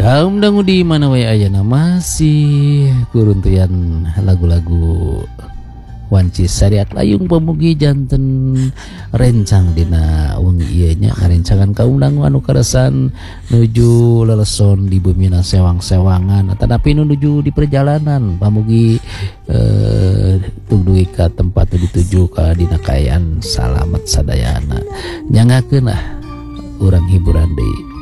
Kaum dangu di mana wae ayana masih kuruntian lagu-lagu wanci syariat layung pemugi janten rencang dina wengi ieu nya ngarencangan kaum dangu anu karasan nuju leleson di bumina sewang-sewangan tetapi nuju di perjalanan pamugi tungdugi ka tempat dituju ka dina kaayaan salamet sadayana nyangakeun urang hiburan deui.